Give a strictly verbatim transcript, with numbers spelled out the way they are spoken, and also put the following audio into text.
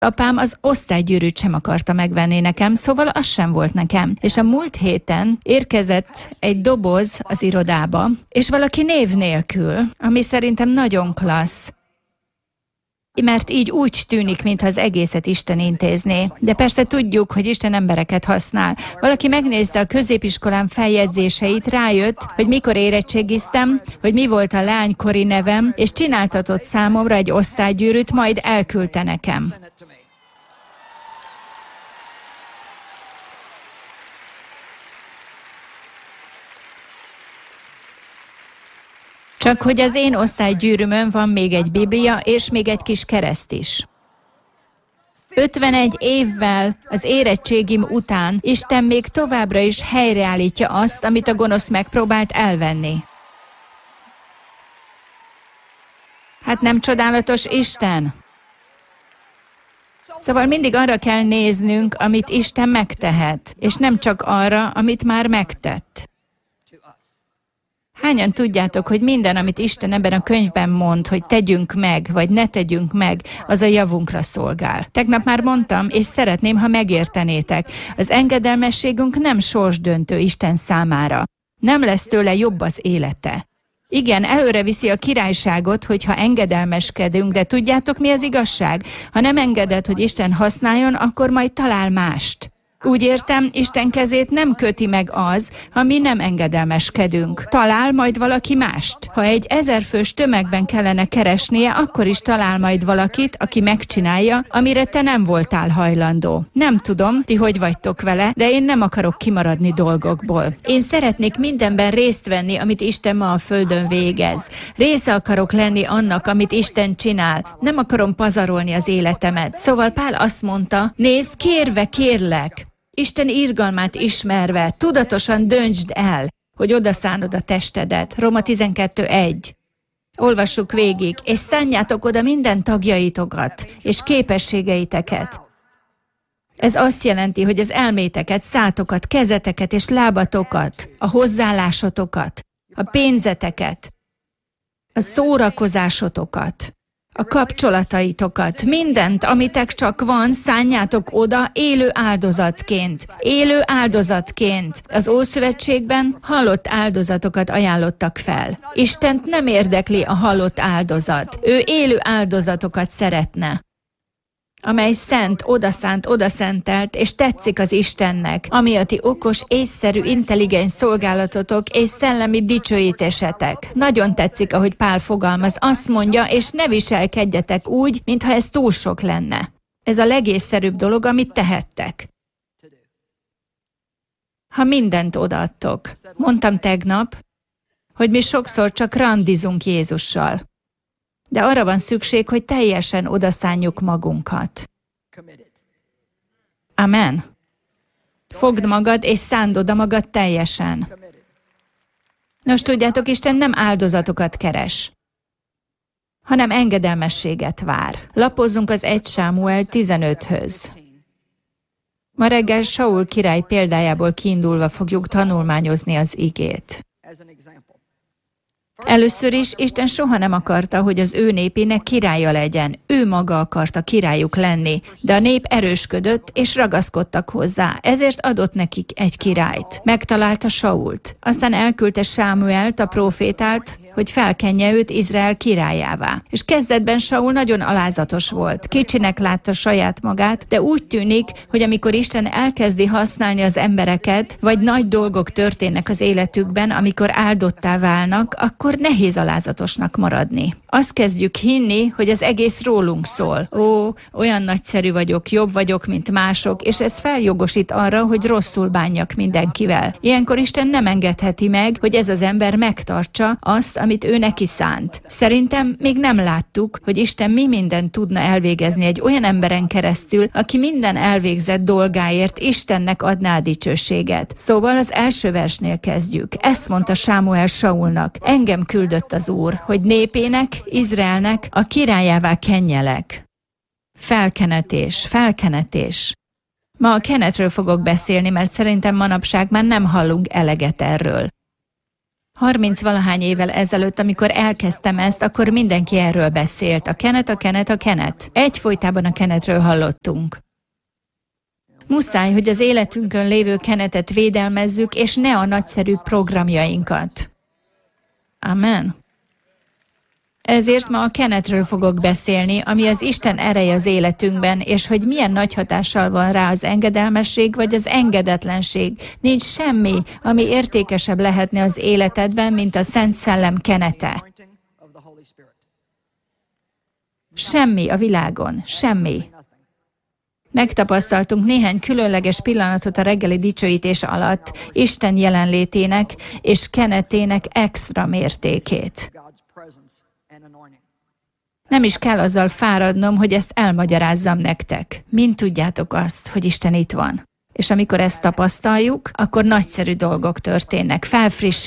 Apám az osztálygyűrűt sem akarta megvenni nekem, szóval az sem volt nekem. És a múlt héten érkezett egy doboz az irodába, és valaki név nélkül, ami szerintem nagyon klassz. Mert így úgy tűnik, mintha az egészet Isten intézné. De persze tudjuk, hogy Isten embereket használ. Valaki megnézte a középiskolám feljegyzéseit, rájött, hogy mikor érettségiztem, hogy mi volt a leánykori nevem, és csináltatott számomra egy osztálygyűrűt, majd elküldte nekem. Csak hogy az én osztálygyűrűmön van még egy Biblia, és még egy kis kereszt is. ötvenegy évvel az érettségim után Isten még továbbra is helyreállítja azt, amit a gonosz megpróbált elvenni. Hát nem csodálatos Isten? Szóval mindig arra kell néznünk, amit Isten megtehet, és nem csak arra, amit már megtett. Hányan tudjátok, hogy minden, amit Isten ebben a könyvben mond, hogy tegyünk meg, vagy ne tegyünk meg, az a javunkra szolgál. Tegnap már mondtam, és szeretném, ha megértenétek. Az engedelmességünk nem sorsdöntő Isten számára. Nem lesz tőle jobb az élete. Igen, előre viszi a királyságot, hogyha engedelmeskedünk, de tudjátok, mi az igazság? Ha nem engeded, hogy Isten használjon, akkor majd talál mást. Úgy értem, Isten kezét nem köti meg az, ha mi nem engedelmeskedünk. Talál majd valaki mást. Ha egy ezerfős tömegben kellene keresnie, akkor is talál majd valakit, aki megcsinálja, amire te nem voltál hajlandó. Nem tudom, ti hogy vagytok vele, de én nem akarok kimaradni dolgokból. Én szeretnék mindenben részt venni, amit Isten ma a földön végez. Része akarok lenni annak, amit Isten csinál. Nem akarom pazarolni az életemet. Szóval Pál azt mondta, nézd, kérve kérlek, Isten irgalmát ismerve, tudatosan döntsd el, hogy odaszánod a testedet. Róma tizenkettő egy. Olvassuk végig, és szánjátok oda minden tagjaitokat, és képességeiteket. Ez azt jelenti, hogy az elméteket, szátokat, kezeteket és lábatokat, a hozzáállásotokat, a pénzeteket, a szórakozásotokat, a kapcsolataitokat, mindent, amitek csak van, szánjátok oda élő áldozatként. Élő áldozatként. Az Ószövetségben halott áldozatokat ajánlottak fel. Istent nem érdekli a halott áldozat. Ő élő áldozatokat szeretne, amely szent, odaszánt, odaszentelt, és tetszik az Istennek, ami a ti okos, észszerű, intelligens szolgálatotok és szellemi dicsőítésetek. Nagyon tetszik, ahogy Pál fogalmaz, azt mondja, és ne viselkedjetek úgy, mintha ez túl sok lenne. Ez a legészszerűbb dolog, amit tehettek. Ha mindent odaadtok. Mondtam tegnap, hogy mi sokszor csak randizunk Jézussal. De arra van szükség, hogy teljesen odaszánjuk magunkat. Amen. Fogd magad, és szánd oda magad teljesen. Nos, tudjátok, Isten nem áldozatokat keres, hanem engedelmességet vár. Lapozzunk az egy Sámuel tizenöthöz. Ma reggel Saul király példájából kiindulva fogjuk tanulmányozni az igét. Először is Isten soha nem akarta, hogy az ő népének királya legyen. Ő maga akarta királyuk lenni, de a nép erősködött, és ragaszkodtak hozzá, ezért adott nekik egy királyt. Megtalálta Sault. Aztán elküldte Sámuelt, a prófétát, hogy felkenje őt Izrael királyává. És kezdetben Saul nagyon alázatos volt. Kicsinek látta saját magát, de úgy tűnik, hogy amikor Isten elkezdi használni az embereket, vagy nagy dolgok történnek az életükben, amikor áldottá válnak, akkor nehéz alázatosnak maradni. Azt kezdjük hinni, hogy az egész rólunk szól. Ó, olyan nagyszerű vagyok, jobb vagyok, mint mások, és ez feljogosít arra, hogy rosszul bánjak mindenkivel. Ilyenkor Isten nem engedheti meg, hogy ez az ember megtartsa azt, amit ő neki szánt. Szerintem még nem láttuk, hogy Isten mi mindent tudna elvégezni egy olyan emberen keresztül, aki minden elvégzett dolgáért Istennek adná a dicsőséget. Szóval az első versnél kezdjük. Ezt mondta Sámuel Saulnak: engem küldött az Úr, hogy népének, Izraelnek a királyává kenjelek. Felkenetés, felkenetés. Ma a kenetről fogok beszélni, mert szerintem manapság már nem hallunk eleget erről. harminc-valahány évvel ezelőtt, amikor elkezdtem ezt, akkor mindenki erről beszélt. A kenet, a kenet, a kenet. Egyfolytában a kenetről hallottunk. Muszáj, hogy az életünkön lévő kenetet védelmezzük, és ne a nagyszerű programjainkat. Amen. Ezért ma a kenetről fogok beszélni, ami az Isten ereje az életünkben, és hogy milyen nagy hatással van rá az engedelmesség vagy az engedetlenség. Nincs semmi, ami értékesebb lehetne az életedben, mint a Szent Szellem kenete. Semmi a világon, semmi. Megtapasztaltunk néhány különleges pillanatot a reggeli dicsőítés alatt, Isten jelenlétének és kenetének extra mértékét. Nem is kell azzal fáradnom, hogy ezt elmagyarázzam nektek. Mind tudjátok azt, hogy Isten itt van. És amikor ezt tapasztaljuk, akkor nagyszerű dolgok történnek, felfrissül